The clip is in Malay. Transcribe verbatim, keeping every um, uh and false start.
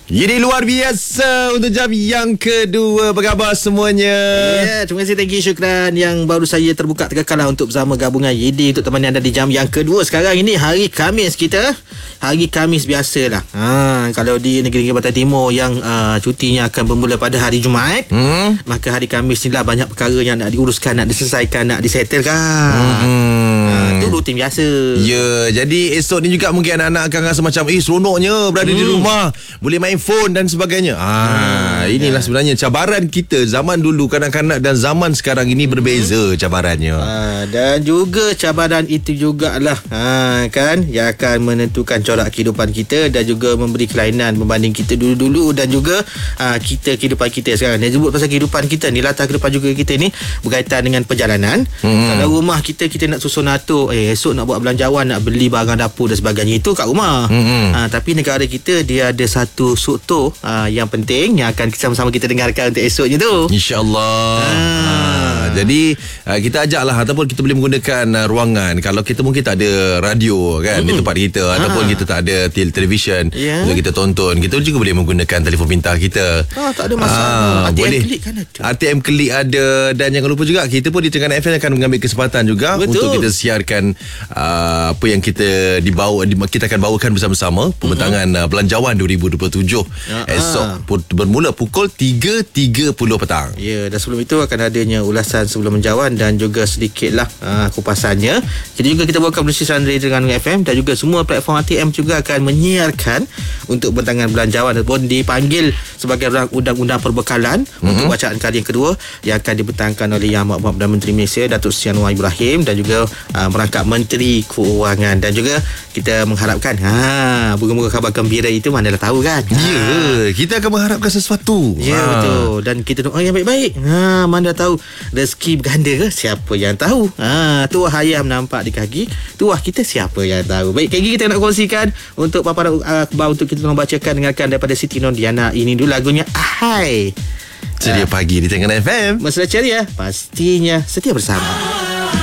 Jadi luar biasa untuk jam yang kedua. Apa khabar semuanya? Ya, yeah, terima kasih, thank you, syukran. Yang baru saya terbuka terkekal untuk bersama gabungan Y D untuk temani anda di jam yang kedua. Sekarang ini hari Khamis kita. Hari Khamis biasalah. Ha, kalau di negeri Pantai Timur yang uh, cutinya akan bermula pada hari Jumaat, hmm? maka hari Khamis ni lah banyak perkara yang nak diuruskan, nak diselesaikan, nak disettlekan. Hmm. Ha, itu rutin biasa. Ya, jadi esok ni juga mungkin anak-anak akan rasa macam eh seronoknya berada hmm. di rumah, boleh main phone dan sebagainya. Ah, hmm, inilah ya. sebenarnya cabaran kita zaman dulu kanak-kanak dan zaman sekarang ini berbeza hmm. cabarannya. Ah, dan juga cabaran itu jugalah ah, kan yang akan menentukan corak kehidupan kita dan juga memberi kelainan berbanding kita dulu-dulu dan juga ah, kita kehidupan kita sekarang. Dia sebut pasal kehidupan kita ni, latar kehidupan juga kita ni berkaitan dengan perjalanan. Hmm. Kalau rumah kita kita nak susun atur, eh esok nak buat belanjawan, nak beli barang dapur dan sebagainya, itu kat rumah. Hmm. Ah, tapi negara kita dia ada satu struktur uh, yang penting yang akan sama-sama kita dengarkan untuk esoknya tu, InsyaAllah. ha. ha, Jadi uh, kita ajaklah ataupun kita boleh menggunakan uh, ruangan. Kalau kita mungkin tak ada radio kan mm-hmm. di tempat kita, ha. ataupun kita tak ada televisyen yeah. untuk kita tonton, kita juga boleh menggunakan telefon pintar kita. Ah, tak ada masalah. ha, A T M boleh. Klik kan ada. A T M Klik ada. Dan jangan lupa juga kita pun di Tengah F M akan mengambil kesempatan juga Betul. untuk kita siarkan uh, apa yang kita dibawa kita akan bawakan bersama-sama pembentangan mm-hmm. uh, Belanjawan dua ribu dua puluh tujuh ya, esok ah. bermula pukul tiga tiga puluh petang. Ya, dan sebelum itu akan adanya ulasan sebelum menjawan dan juga sedikitlah uh, kupasannya. Jadi juga kita bawakan bersih Sandri dengan F M dan juga semua platform A T M juga akan menyiarkan untuk bentangan belanjawan ataupun dipanggil sebagai undang-undang perbekalan mm-hmm. untuk bacaan kali yang kedua yang akan dibentangkan oleh Yang Amat Perdana Menteri Malaysia Datuk Seri Anwar Ibrahim dan juga uh, merangkap Menteri Keuangan. Dan juga kita mengharapkan ha moga-moga khabar gembira itu manalah tahu kan. Ya, yeah, kita akan mengharapkan sesuatu. Ya, yeah, ha. betul. Dan kita doa yang baik-baik. Ha, mana tahu rezeki berganda ke? Siapa yang tahu? Ha, tuah ayam nampak di kaki, tuah kita siapa yang tahu. Baik, kali kita nak kongsikan untuk paparan akhbar untuk kita membacakan dengarkan daripada Siti Nurdiana. Ini dulu lagunya Ahai. Ceria uh, pagi di Tengah F M. Mesra ceria, pastinya setia bersama.